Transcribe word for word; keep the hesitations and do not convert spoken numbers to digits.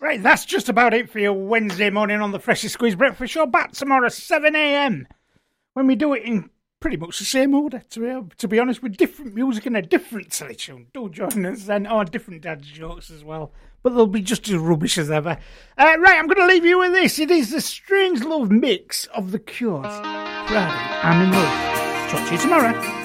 Right, that's just about it for your Wednesday morning on the Freshly Squeezed Breakfast Show. Back tomorrow, seven a.m, when we do it in pretty much the same order, to be, to be honest, with different music and a different silly tune. Do join us then, or different dad jokes as well. But they'll be just as rubbish as ever. Uh, right, I'm going to leave you with this. It is the Strange Love mix of The Cure's Friday, I'm in Love. Talk to you tomorrow.